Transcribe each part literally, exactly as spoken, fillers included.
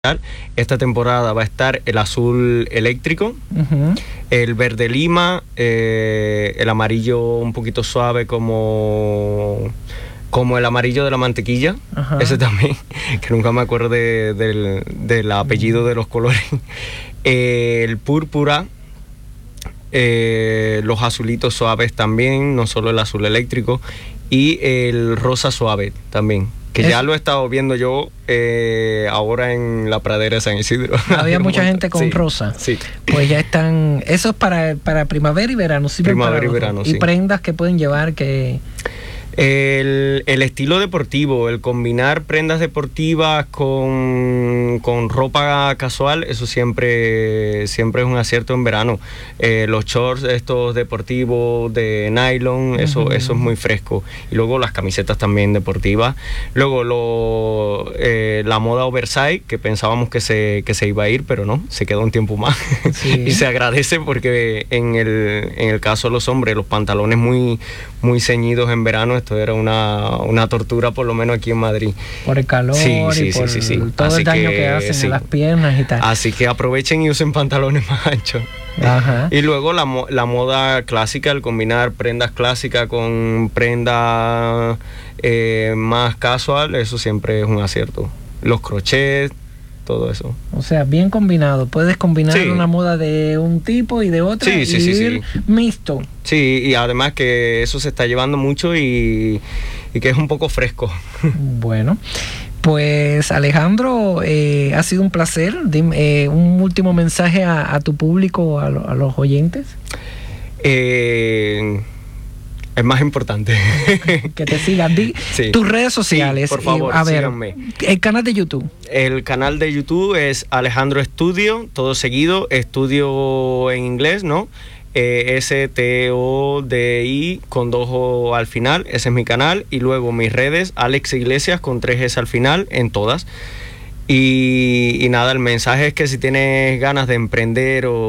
Esta temporada va a estar el azul eléctrico, Uh-huh. el verde lima, eh, el amarillo un poquito suave como, como el amarillo de la mantequilla, Ajá. ese también, que nunca me acuerdo de, del, del apellido de los colores. Eh, el púrpura, eh, los azulitos suaves también, no solo el azul eléctrico, y el rosa suave también. Que ya Eso. lo he estado viendo yo eh, ahora en la pradera de San Isidro. Había mucha gente con sí, rosa. Sí. Pues ya están. Eso es para, para primavera y verano. Sí, Primavera y verano, Y sí. prendas que pueden llevar que. El, el estilo deportivo, el combinar prendas deportivas con, con ropa casual, eso siempre, siempre es un acierto en verano. Eh, los shorts estos deportivos de nylon, eso, Uh-huh. eso es muy fresco. Y luego las camisetas también deportivas. Luego lo, eh, la moda oversize, que pensábamos que se, que se iba a ir, pero no, se quedó un tiempo más. Sí. Y se agradece porque en el, en el caso de los hombres, los pantalones muy, muy ceñidos en verano, esto era una, una tortura, por lo menos aquí en Madrid. Por el calor Sí, sí, y por sí, sí, sí. todo Así el daño que, que, hacen sí. a las piernas y tal. Así que aprovechen y usen pantalones más anchos. Ajá. Y luego la, mo- la moda clásica, el combinar prendas clásicas con prendas eh, más casual, eso siempre es un acierto. Los crochets, todo eso. O sea, bien combinado. Puedes combinar Sí. una moda de un tipo y de otra Sí, y sí, sí, ir mixto. Sí, y además que eso se está llevando mucho y, y que es un poco fresco. Bueno, pues Alejandro, eh, ha sido un placer. Dime, eh, un último mensaje a, a tu público, a, lo- a los oyentes. Eh, es más importante. Que te sigan. Di Sí. tus redes sociales. Sí, por favor, Y, a ver, síganme. el canal de YouTube. El canal de YouTube es Alejandro Estudio, todo seguido, estudio en inglés, ¿no? Eh, S T O D I con dos O al final, ese es mi canal. Y luego mis redes, Alex Iglesias con tres S al final, en todas. Y, y nada, el mensaje es que si tienes ganas de emprender o,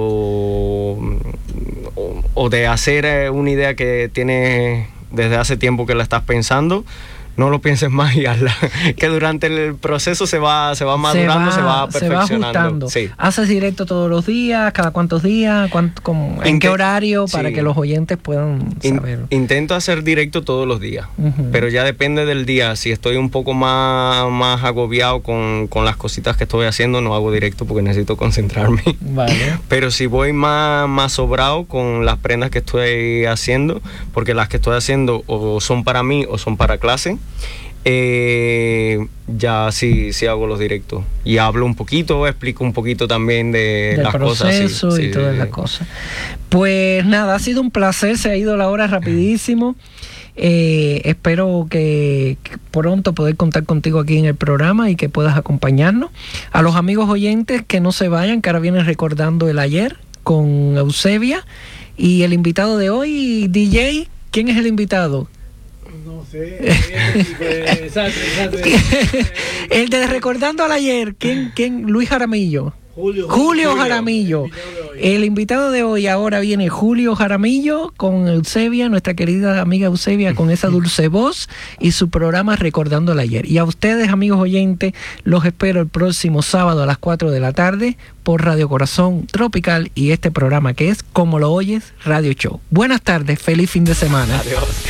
o, o de hacer eh, una idea que tienes desde hace tiempo que la estás pensando, no lo pienses más y hazla. Que durante el proceso se va, se va madurando, se va, se va perfeccionando. ajustando. Sí. ¿Haces directo todos los días? ¿Cada cuántos días? ¿Cuánto, cómo- ¿En Inte- qué horario? Para sí. que los oyentes puedan In- saber. intento hacer directo todos los días, Ujú. pero ya depende del día. Si estoy un poco más, más agobiado con, con las cositas que estoy haciendo, no hago directo porque necesito concentrarme. Vale. Pero si voy más, más sobrado con las prendas que estoy haciendo, porque las que estoy haciendo o son para mí o son para clase, eh, ya sí, sí hago los directos. Y hablo un poquito, explico un poquito también de Del las cosas. sí, proceso y sí, todas sí, las sí. cosas. Pues nada, ha sido un placer, se ha ido la hora rapidísimo. Eh, espero que, que pronto poder contar contigo aquí en el programa y que puedas acompañarnos. A los amigos oyentes que no se vayan, que ahora vienen recordando el ayer con Eusebia. Y el invitado de hoy, D J, ¿quién es el invitado? No sé, exacto, exacto. El de Recordando al Ayer, ¿quién? quién? Luis Jaramillo. Julio, Julio Jaramillo. El invitado de hoy ahora viene Julio Jaramillo con Eusebia, nuestra querida amiga Eusebia, con esa dulce voz y su programa Recordando el Ayer. Y a ustedes, amigos oyentes, los espero el próximo sábado a las cuatro de la tarde por Radio Corazón Tropical y este programa que es Como lo oyes, Radio Show. Buenas tardes, feliz fin de semana. Adiós.